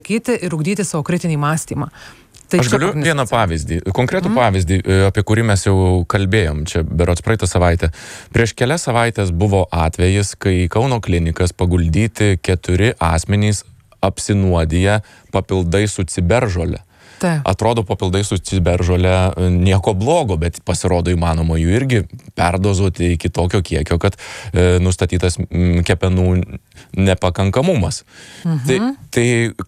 ir ugdyti savo kritinį mąstymą. Tai aš galiu vieną pavyzdį, konkretų pavyzdį, apie kurį mes jau kalbėjom, čia berods praeitą savaitę. Prieš kelias savaitės buvo atvejis, kai Kauno klinikas paguldyti 4 asmenys apsinuodiję papildai su ciberžole. Atrodo, papildai su ciberžole nieko blogo, bet pasirodo įmanoma jų irgi perdozuoti iki tokio kiekio, kad nustatytas kepenų nepakankamumas. Tai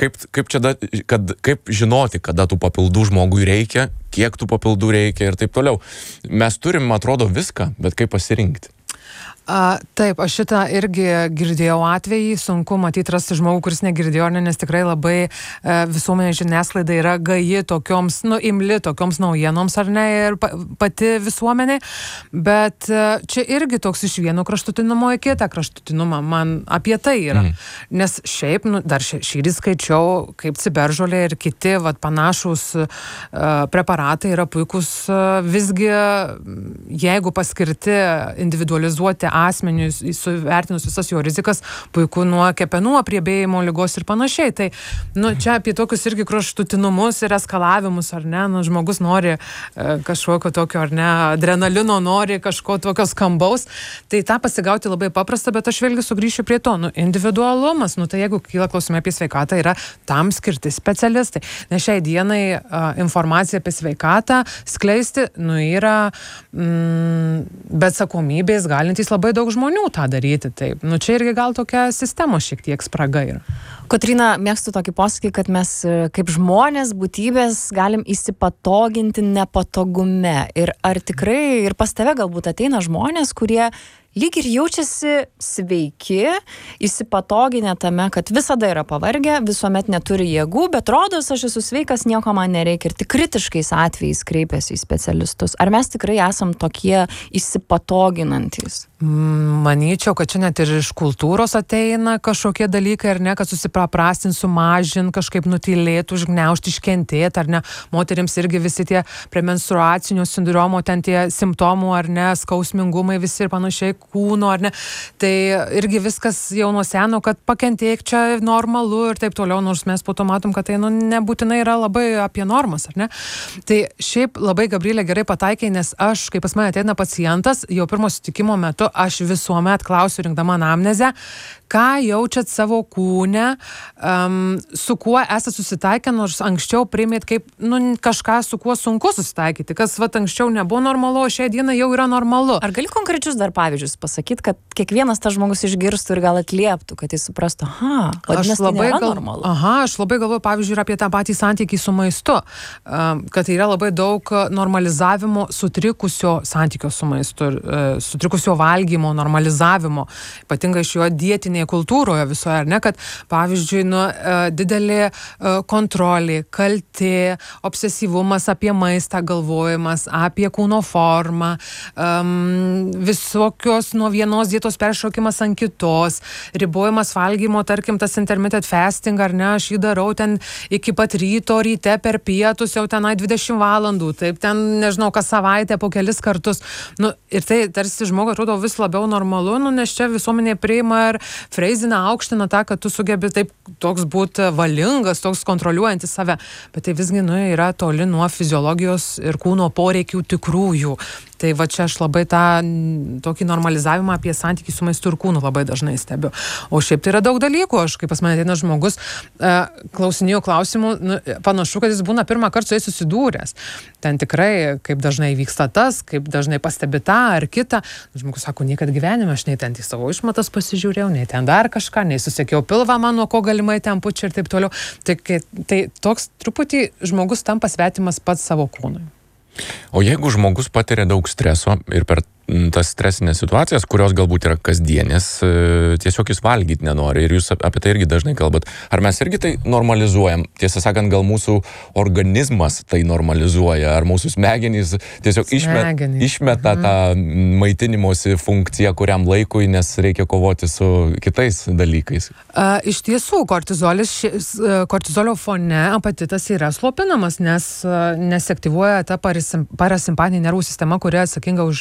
kaip žinoti, kada tų papildų žmogui reikia, kiek tų papildų reikia ir taip toliau. Mes turim, atrodo, viską, bet kaip pasirinkti? Taip, aš šitą irgi girdėjau atvejį, sunku matyti rasti žmogų, kuris negirdėjo, nes tikrai labai visuomenė žiniasklaida yra gaji tokioms, imli tokioms naujienoms, ar ne, ir pati visuomenė, bet čia irgi toks iš vieno kraštutinumo į kitą kraštutinumą, man apie tai yra. Nes šiaip, dar šįryt skaičiau, kaip ciberžolė ir kiti panašūs preparatai yra puikus, visgi, jeigu paskirti individualizuoti asmenius, suvertinus visas jo rizikas, puiku nuo kepenų apriebėjimo ligos ir panašiai. Tai, čia apie tokius irgi kraštutinumus ir eskalavimus, ar ne, žmogus nori kažkokio tokio, ar ne, adrenalino, nori kažko tokio skambaus, tai tą pasigauti labai paprasta, bet aš vėlgi sugrįšiu prie to, individualumas, tai jeigu kyla klausimai apie sveikatą, yra tam skirti specialistai. Nes šiai dienai informacija apie sveikatą skleisti, yra be atsakomybės galintys labai daug žmonių tą daryti, taip. Čia irgi gal tokia sistemos šiek tiek spraga yra. Kotryna, mėgstu tokį posakį, kad mes kaip žmonės, būtybės galim įsipatoginti nepatogume. Ir ar tikrai, ir pas tave galbūt ateina žmonės, kurie lyg ir jaučiasi sveiki, įsipatoginę tame, kad visada yra pavargę, visuomet neturi jėgų, bet rodos, aš esu sveikas, nieko man nereikia ir tik kritiškais atvejais kreipiasi į specialistus. Ar mes tikrai esam tokie įsipatoginantys? Manyčiau, kad čia net ir iš kultūros ateina kažkokie dalykai, ar ne, kad susipaprastint, sumažint, kažkaip nutylėti, užgniaužti, iškentėti, ar ne. Moterims irgi visi tie premenstruacinio sindromo, ten tie simptomų, ar ne, skausmingumai visi ir panašiai kūno, ar ne. Tai irgi viskas jau nuo seno, kad pakentėk, čia normalu ir taip toliau, nors mes po to matom, kad tai nebūtinai yra labai apie normas, ar ne. Tai šiaip labai, Gabrielė, gerai pataikė, nes aš, kai pas mane ateina pacientas, jau pirmo sutikimo metu aš visuomet klausiu, rinkdama anamnezę, ką jaučiat savo kūne, su kuo esate susitaikę, nors anksčiau priimėt kaip kažką, su kuo sunku susitaikyti, kas anksčiau nebuvo normalu, o šiai dienai jau yra normalu. Ar gali konkrečius dar pavyzdžius pasakyti, kad kiekvienas tas žmogus išgirstų ir gal atlieptų, kad jis suprastų, vadinasi, tai nėra normalu. Aš labai galvoju, pavyzdžiui, ir apie tą patį santykį su maistu, kad tai yra labai daug normalizavimo sutrikusio santykio su maistu, sutrikusio valgymo, normalizavimo, ypatingai iš jo dietinėje kultūroje visoje, ar ne, kad pavyzdžiui, didelė kontrolė, kaltė, obsesyvumas apie maistą galvojimas, apie kūno formą, visokios nuo vienos dietos peršokimas ant kitos, ribojimas valgymo, tarkim, tas intermittent fasting, ar ne, aš jį darau ten iki pat ryte per pietus, jau tenai 20 valandų, taip ten, nežinau, kas savaitę po kelis kartus. Ir tai tarsi žmogui atrodo vis labiau normalu, nes čia visuomenė priima ir freizina, aukština tą, kad tu sugebi taip toks būti valingas, toks kontroliuojantis save. Bet tai visgi yra toli nuo fiziologijos ir kūno poreikių tikrųjų. Tai čia aš labai tą tokį normalizavimą apie santykį su maistu ir kūnu labai dažnai stebiu. O šiaip tai yra daug dalykų. Aš, kaip pas mane ateina žmogus, klausinėjau klausimų, panašu, kad jis būna pirmą kartą su jais susidūręs. Ten tikrai, kaip dažnai vyksta tas, kaip dažnai pastebi tą ar kitą. Žmogus sako, niekad gyvenime aš nei ten į savo išmatas pasižiūrėjau, nei ten dar kažką, nei susekiau pilvą man, nuo ko galimai ten pučia ir taip toliau. Tai toks truputį žmogus tampa svetimas pats savo kūnui. O jeigu žmogus patiria daug streso ir per tas stresinės situacijas, kurios galbūt yra kasdienės, tiesiog jis valgyti nenori ir jūs apie tai irgi dažnai kalbat. Ar mes irgi tai normalizuojam? Tiesą sakant, gal mūsų organizmas tai normalizuoja, ar mūsų smegenys tiesiog išmeta tą maitinimosi funkciją kuriam laikui, nes reikia kovoti su kitais dalykais. Iš tiesų, kortizolio fone apetitas yra slopinamas, nes aktyvuoja ta parasimpatinė nervų sistema, kuri atsakinga už rest ir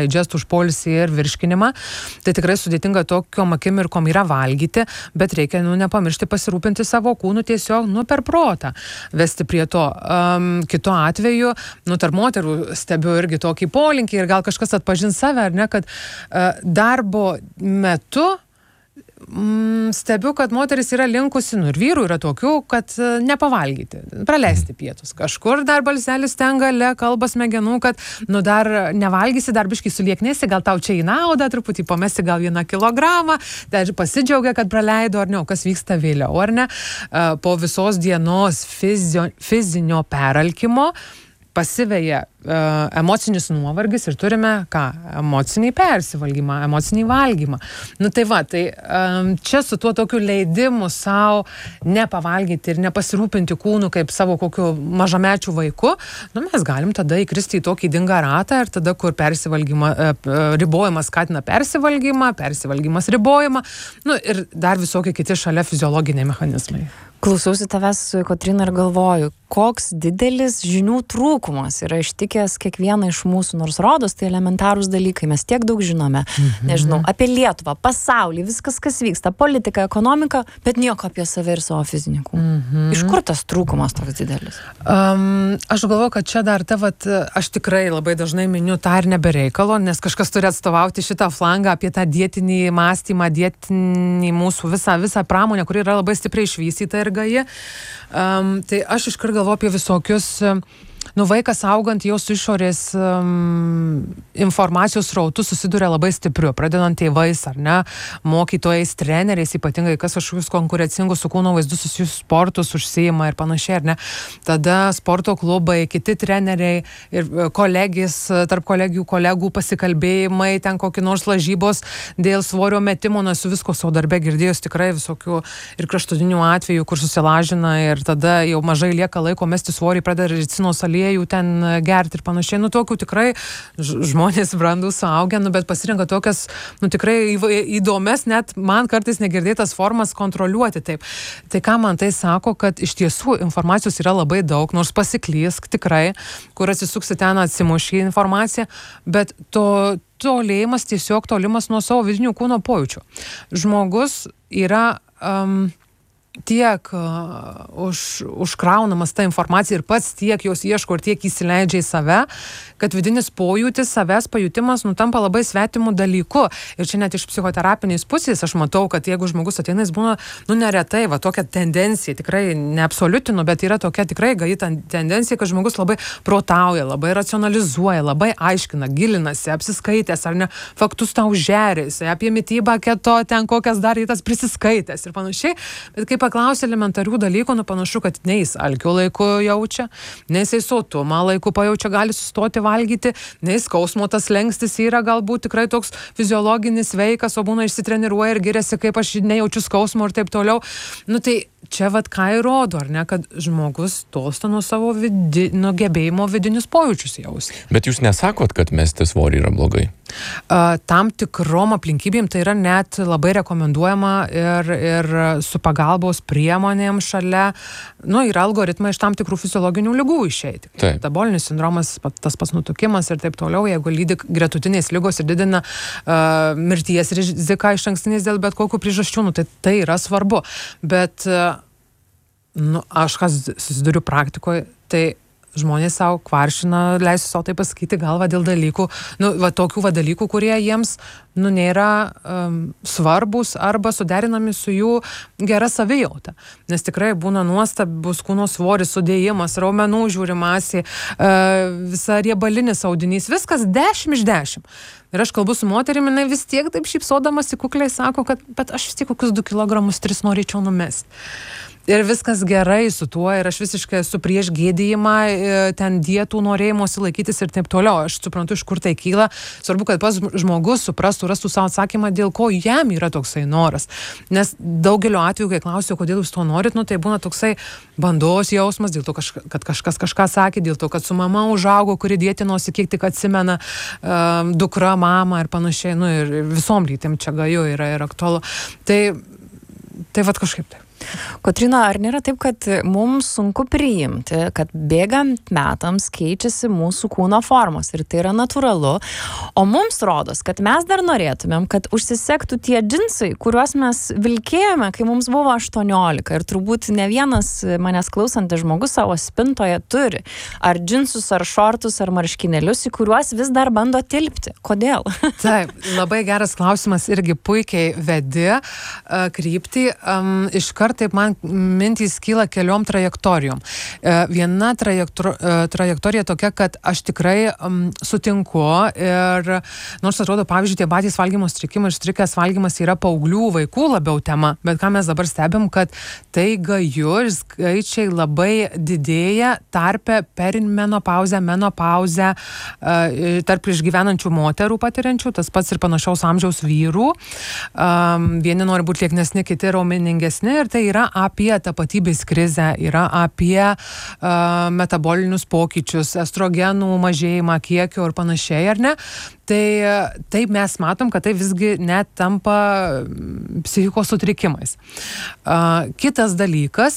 digest, už poilsį ir virškinimą. Tai tikrai sudėtinga tokiom akimirkom yra valgyti, bet reikia, nepamiršti pasirūpinti savo kūnu tiesiog, per protą vesti prie to. Kitu atveju, tarp moterų stebiu irgi tokį polinkį ir gal kažkas atpažins save, ar ne, kad darbo metu stebiu, kad moteris yra linkusi, ir vyrų yra tokių, kad nepavalgyti, praleisti pietus. Kažkur dar balselis ten gale, kalba smegenų, kad dar nevalgysi, dar biškai sulieknėsi, gal tau čia į naudą, truputį pamesti gal 1 kilogramą, tai pasidžiaugia, kad praleido, ar ne, kas vyksta vėliau, ar ne. Po visos dienos fizinio peralkimo pasiveja emocinis nuovargis ir turime emocinį persivalgymą, emocinį valgymą. Tai čia su tuo tokiu leidimu savo nepavalgyti ir nepasirūpinti kūnu kaip savo kokiu mažamečiu vaiku, mes galim tada įkristi į tokį ydingą ratą ir tada, kur ribojimas skatina persivalgymą, persivalgymas ribojimą, ir dar visokie kiti šalia fiziologiniai mechanizmai. Klausausi tavęs, Kotryna, ir galvoju, koks didelis žinių trūkumas yra ištikęs kiekvieną iš mūsų, nors rodos tai elementarūs dalykai, mes tiek daug žinome, nežinau, apie Lietuvą, pasaulį, viskas, kas vyksta, politika, ekonomika, bet nieko apie save ir savo fizinį kūną. Iš kur tas trūkumas toks didelis? Aš galvoju, kad čia dar aš tikrai labai dažnai miniu tą ir nebereikalo, nes kažkas turi atstovauti šitą flangą apie tą dietinį mąstymą, dietinį mūsų visą pramonę, kuri yra labai stipriai išvystyta ir gaji. Tai aš iškart galvoju apie visokius, vaikas augant jau su išorės informacijos srautu susiduria labai stipriu, pradedant tėvais, ar ne, mokytojais, treneriais, ypatingai kas kažkokius konkurencingus su kūno vaizdu susijusius sportus užsiima ir panašiai, ar ne. Tada sporto klubai, kiti treneriai ir tarp kolegų pasikalbėjimai, ten kokį nors lažybos dėl svorio metimo, su visko savo darbe girdėjus tikrai visokių ir kraštutinių atvejų, kur susilažina ir tada jau mažai lieka laiko mesti svorį, pradeda ricinos aliejų ten gerti ir panašiai. Tokių tikrai žmonės brandūs suaugę, bet pasirenka tokias, tikrai įdomias, net man kartais negirdėtas formas kontroliuoti taip. Tai ką man tai sako, kad iš tiesų informacijos yra labai daug, nors pasiklysk tikrai, kur atsisuksi ten atsimuši informaciją, bet tolėjimas tiesiog tolimas nuo savo vidinių kūno pojūčių. Žmogus yra tiek užkraunamas ta informacija ir pats tiek jos ieško ir tiek įsileidžia į save, kad vidinis pojūtis, savęs pajutimas tampa labai svetimų dalykų. Ir čia net iš psichoterapinės pusės aš matau, kad jeigu žmogus ateina, jis būna, neretai, tokia tendencija, tikrai neabsoliutinu, bet yra tokia tikrai gaji tendencija, kad žmogus labai protauja, labai racionalizuoja, labai aiškina, gilinasi, apsiskaitęs ar ne, faktus tau žerėsi, apie mitybą keto, ten kokias dar į tas prisiskaitęs ir panašiai. Bet kai paklausia elementarių dalykų, panašu, kad nei jis alkio laiku jaučia, nei jis sotumą laiku pajaučia, gali sustoti valgyti, nei skausmo tas lengstis yra galbūt tikrai toks fiziologinis veikas, o būna išsitreniruoja ir giriasi, kaip aš nejaučiu skausmo ir taip toliau. Tai čia ką įrodo, ar ne, kad žmogus tolsta nuo savo gebėjimo vidinius pojūčius jausti. Bet jūs nesakot, kad mesti svorį yra blogai? Tam tikrom aplinkybėm tai yra net labai rekomenduojama ir su pagalbos priemonėm šalia, yra algoritmai iš tam tikrų fiziologinių ligų išeiti. Metabolinis sindromas, tas pats nutukimas ir taip toliau, jeigu lydi gretutinės ligos ir didina mirties riziką iš ankstinės dėl bet kokių priežasčių, tai yra svarbu. Bet aš kas susiduriu praktikoje, tai žmonės savo kvaršina, leisiu savo tai pasakyti galvą dėl dalykų, tokių dalykų, kurie jiems, nėra svarbus arba suderinami su jų gera savijauta. Nes tikrai būna nuostabus kūno svoris, sudėjimas, raumenų žiūrimasi, visa riebalinis audinys, viskas 10 iš 10. Ir aš kalbu su moterimi, jinai vis tiek taip šypsodamasi kukliai sako, kad bet aš vis tiek kokius 2 kilogramus 3 norėčiau numesti. Ir viskas gerai su tuo, ir aš visiškai esu prieš gėdijimą, ten dietų norėjimuosi laikytis ir taip toliau. Aš suprantu, iš kur tai kyla. Svarbu, kad pats žmogus suprastų, rastų savo atsakymą, dėl ko jam yra toksai noras. Nes daugeliu atveju, kai klausiu, kodėl jūs to norit, tai būna toksai bandos jausmas, dėl to, kad kažkas kažką sakė, dėl to, kad su mama užaugo, kuri dietinosi, kiek tik atsimena, dukra, mama ir panašiai. Ir visom lytim čia gaju yra ir aktualu. Tai kažkaip taip. Kotryna, ar nėra taip, kad mums sunku priimti, kad bėgant metams keičiasi mūsų kūno formos ir tai yra natūralu, o mums rodos, kad mes dar norėtumėm, kad užsisektų tie džinsai, kuriuos mes vilkėjome, kai mums buvo 18 ir turbūt ne vienas manęs klausantis žmogus savo spintoje turi ar džinsus, ar šortus, ar marškinėlius, į kuriuos vis dar bando tilpti. Kodėl? Taip, labai geras klausimas, irgi puikiai vedi kryptį. Iškart taip man mintys kyla keliom trajektorijom. Viena trajektorija tokia, kad aš tikrai sutinku ir nors atrodo, pavyzdžiui, tie patys valgymo sutrikimai ir sutrikęs valgymas yra paauglių vaikų labiau tema, bet ką mes dabar stebim, kad tai gaju ir skaičiai labai didėja tarpe perimenopauzę, menopauzę, tarp išgyvenančių moterų patiriančių, tas pats ir panašaus amžiaus vyrų. Vieni nori būti lieknesni, kiti raumeningesni ir tai yra apie tapatybės krizę, yra apie metabolinius pokyčius, estrogenų mažėjimą, kiekio ir panašiai, ar ne? Tai taip mes matom, kad tai visgi net tampa psichikos sutrikimais. Kitas dalykas,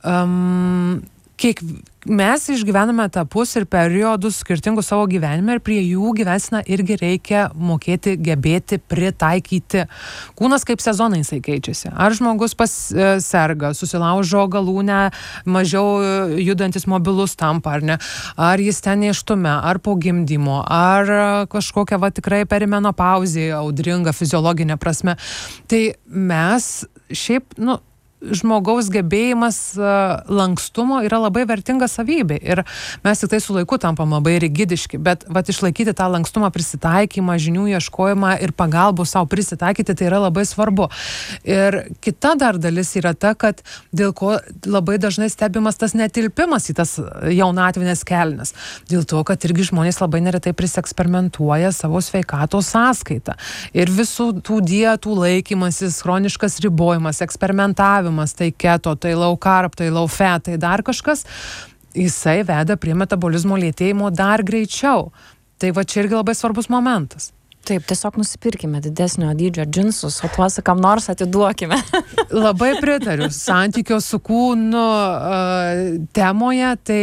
kiek mes išgyvename etapus ir periodus skirtingų savo gyvenime ir prie jų gyvensina irgi reikia mokėti, gebėti, pritaikyti. Kūnas kaip sezonai jisai keičiasi. Ar žmogus serga, susilaužo galūnę, mažiau judantis mobilus tampa, ar ne? Ar jis ten nėštume, ar po gimdymo, ar kažkokia tikrai perimenopauzė, audringa fiziologinė prasme. Tai mes šiaip, žmogaus gebėjimas lankstumo yra labai vertinga savybė ir mes tik tai su laiku tampam labai rigidiški, bet išlaikyti tą lankstumą, prisitaikymą, žinių ieškojimą ir pagalbų savo prisitaikyti, tai yra labai svarbu. Ir kita dar dalis yra ta, kad dėl ko labai dažnai stebimas tas netilpimas į tas jaunatvinės kelnes. Dėl to, kad irgi žmonės labai neretai priseksperimentuoja savo sveikatos sąskaitą. Ir visų tų dietų laikymasis, chroniškas ribojimas, eksperimentavimas, tai keto, tai low carb, tai low fat, tai dar kažkas, jisai veda prie metabolizmo lėtėjimo dar greičiau. Tai čia irgi labai svarbus momentas. Taip, tiesiog nusipirkime didesnio dydžio džinsus, o tuos kam nors atiduokime. Labai pritariu. Santykio su kūnu temoje, tai,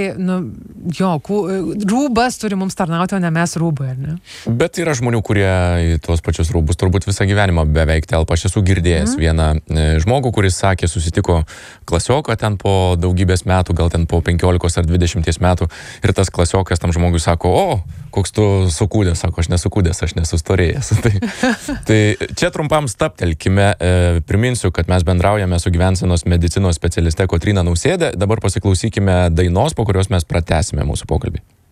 rūbas turi mums tarnauti, o ne mes rūbai, ar ne? Bet yra žmonių, kurie į tuos pačius rūbus turbūt visą gyvenimą beveik telpa. Aš esu girdėjęs vieną žmogų, kuris sakė, susitiko klasioką ten po daugybės metų, gal ten po 15 ar 20 metų, ir tas klasiokas tam žmogui sako, koks tu sukūdęs, sako, aš nesukūdęs, aš nesustorėjęs. Tai čia trumpam staptelkime, priminsiu, kad mes bendraujame su gyvensenos medicinos specialiste Kotryna Nausėda, dabar pasiklausykime dainos, po kurios mes pratęsime mūsų pokalbį.